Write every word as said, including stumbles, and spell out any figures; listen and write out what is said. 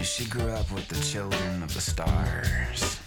She grew up with the children of the stars.